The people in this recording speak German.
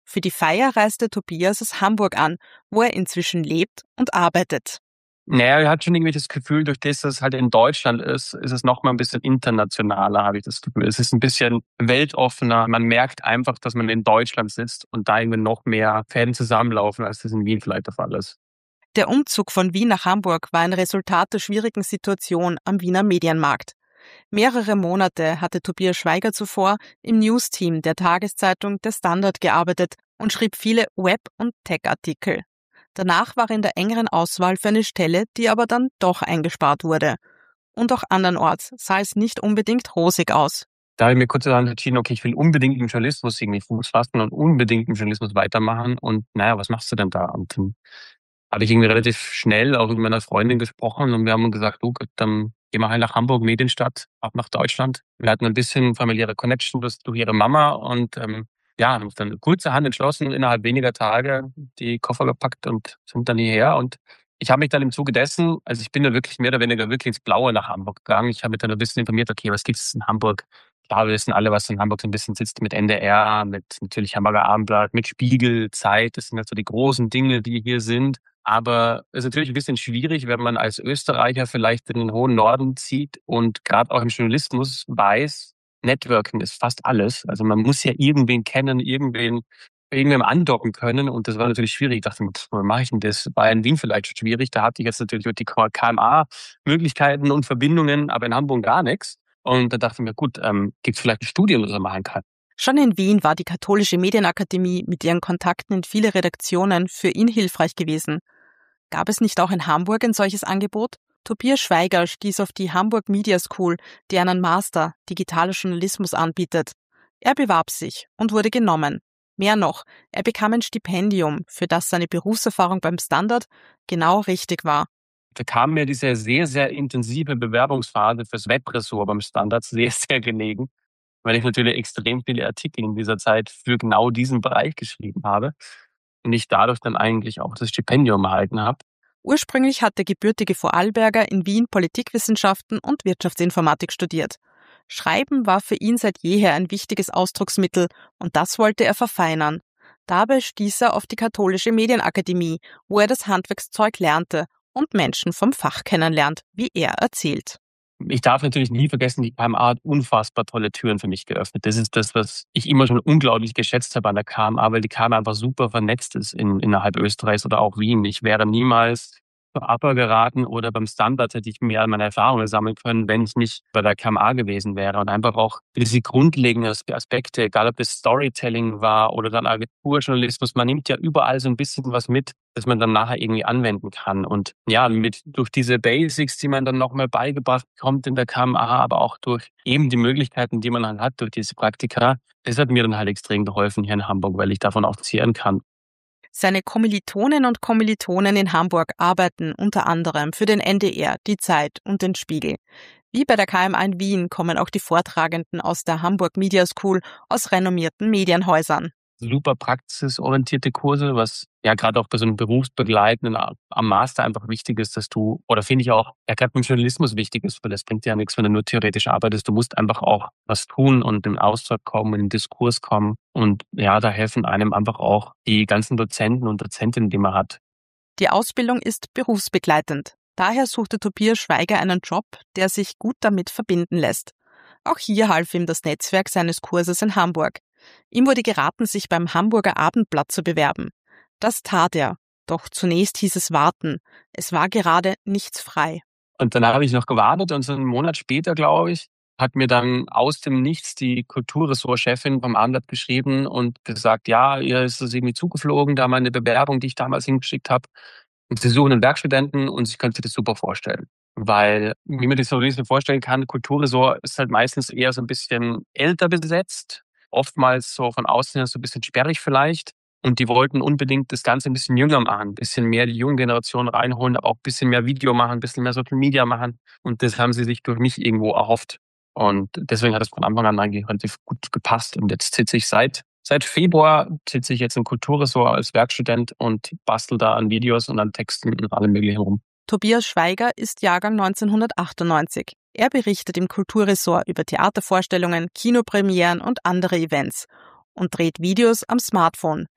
Für die Feier reiste Tobias aus Hamburg an, wo er inzwischen lebt und arbeitet. Naja, er hat schon irgendwie das Gefühl, durch das, dass es halt in Deutschland ist es noch mal ein bisschen internationaler, habe ich das Gefühl. Es ist ein bisschen weltoffener. Man merkt einfach, dass man in Deutschland sitzt und da irgendwie noch mehr Fäden zusammenlaufen, als das in Wien vielleicht der Fall ist. Der Umzug von Wien nach Hamburg war ein Resultat der schwierigen Situation am Wiener Medienmarkt. Mehrere Monate hatte Tobias Schweiger zuvor im News-Team der Tageszeitung Der Standard gearbeitet und schrieb viele Web- und Tech-Artikel. Danach war er in der engeren Auswahl für eine Stelle, die aber dann doch eingespart wurde. Und auch andernorts sah es nicht unbedingt rosig aus. Da habe ich mir kurz entschieden, okay, ich will unbedingt im Journalismus irgendwie Fuß fassen und unbedingt im Journalismus weitermachen. Und naja, was machst du denn da? Und dann habe ich irgendwie relativ schnell auch mit meiner Freundin gesprochen und wir haben gesagt, du, dann gehen wir halt nach Hamburg, Medienstadt, ab nach Deutschland. Wir hatten ein bisschen familiäre Connection durch ihre Mama und haben uns dann kurzerhand entschlossen, innerhalb weniger Tage die Koffer gepackt und sind dann hierher. Und ich habe mich dann im Zuge dessen, also ich bin dann wirklich mehr oder weniger wirklich ins Blaue nach Hamburg gegangen. Ich habe mich dann ein bisschen informiert, okay, was gibt's in Hamburg? Klar, wir wissen alle, was in Hamburg so ein bisschen sitzt mit NDR, mit natürlich Hamburger Abendblatt, mit Spiegel, Zeit. Das sind halt so die großen Dinge, die hier sind. Aber es ist natürlich ein bisschen schwierig, wenn man als Österreicher vielleicht in den hohen Norden zieht und gerade auch im Journalismus weiß, Networking ist fast alles. Also man muss ja irgendwen kennen, irgendwem andocken können. Und das war natürlich schwierig. Ich dachte, wie mache ich denn das? War in Wien vielleicht schon schwierig. Da hatte ich jetzt natürlich die KMA-Möglichkeiten und Verbindungen, aber in Hamburg gar nichts. Und da dachte ich mir, gut, gibt es vielleicht ein Studium, das man machen kann? Schon in Wien war die Katholische Medienakademie mit ihren Kontakten in viele Redaktionen für ihn hilfreich gewesen. Gab es nicht auch in Hamburg ein solches Angebot? Tobias Schweiger stieß auf die Hamburg Media School, die einen Master Digitaler Journalismus anbietet. Er bewarb sich und wurde genommen. Mehr noch, er bekam ein Stipendium, für das seine Berufserfahrung beim Standard genau richtig war. Da kam mir diese sehr, sehr intensive Bewerbungsphase fürs Webressort beim Standard sehr, sehr gelegen, weil ich natürlich extrem viele Artikel in dieser Zeit für genau diesen Bereich geschrieben habe und ich dadurch dann eigentlich auch das Stipendium erhalten habe. Ursprünglich hat der gebürtige Vorarlberger in Wien Politikwissenschaften und Wirtschaftsinformatik studiert. Schreiben war für ihn seit jeher ein wichtiges Ausdrucksmittel und das wollte er verfeinern. Dabei stieß er auf die Katholische Medienakademie, wo er das Handwerkszeug lernte und Menschen vom Fach kennenlernt, wie er erzählt. Ich darf natürlich nie vergessen, die KMA hat unfassbar tolle Türen für mich geöffnet. Das ist das, was ich immer schon unglaublich geschätzt habe an der KMA, weil die KMA einfach super vernetzt ist innerhalb Österreichs oder auch Wien. Ich wäre niemals zur APA geraten oder beim Standard hätte ich mehr meine Erfahrungen sammeln können, wenn ich nicht bei der KMA gewesen wäre. Und einfach auch diese grundlegenden Aspekte, egal ob das Storytelling war oder dann Agenturjournalismus, man nimmt ja überall so ein bisschen was mit, das man dann nachher irgendwie anwenden kann. Und ja, durch diese Basics, die man dann nochmal beigebracht bekommt in der KMA, aber auch durch eben die Möglichkeiten, die man dann hat durch diese Praktika, das hat mir dann halt extrem geholfen hier in Hamburg, weil ich davon auch zehren kann. Seine Kommilitonen und Kommilitonen in Hamburg arbeiten unter anderem für den NDR, die Zeit und den Spiegel. Wie bei der KMA in Wien kommen auch die Vortragenden aus der Hamburg Media School aus renommierten Medienhäusern. Super praxisorientierte Kurse, was ja gerade auch bei so einem berufsbegleitenden am Master einfach wichtig ist, dass du, oder finde ich auch, ja gerade beim Journalismus wichtig ist, weil das bringt dir ja nichts, wenn du nur theoretisch arbeitest. Du musst einfach auch was tun und im Austausch kommen, in den Diskurs kommen. Und ja, da helfen einem einfach auch die ganzen Dozenten und Dozentinnen, die man hat. Die Ausbildung ist berufsbegleitend. Daher suchte Tobias Schweiger einen Job, der sich gut damit verbinden lässt. Auch hier half ihm das Netzwerk seines Kurses in Hamburg. Ihm wurde geraten, sich beim Hamburger Abendblatt zu bewerben. Das tat er. Doch zunächst hieß es warten. Es war gerade nichts frei. Und dann habe ich noch gewartet und so einen Monat später, glaube ich, hat mir dann aus dem Nichts die Kulturressortchefin vom Abendblatt geschrieben und gesagt, ja, ihr ist das irgendwie zugeflogen, da meine Bewerbung, die ich damals hingeschickt habe. Und sie suchen einen Werkstudenten und sie können sich das super vorstellen. Weil, wie man sich so ein bisschen vorstellen kann, Kulturressort ist halt meistens eher so ein bisschen älter besetzt. Oftmals so von außen so ein bisschen sperrig vielleicht. Und die wollten unbedingt das Ganze ein bisschen jünger machen, ein bisschen mehr die junge Generation reinholen, aber auch ein bisschen mehr Video machen, ein bisschen mehr Social Media machen. Und das haben sie sich durch mich irgendwo erhofft. Und deswegen hat es von Anfang an eigentlich relativ gut gepasst. Und jetzt sitze ich seit Februar sitze ich jetzt im Kulturressort als Werkstudent und bastel da an Videos und an Texten und allem Möglichen rum. Tobias Schweiger ist Jahrgang 1998. Er berichtet im Kulturressort über Theatervorstellungen, Kinopremieren und andere Events und dreht Videos am Smartphone,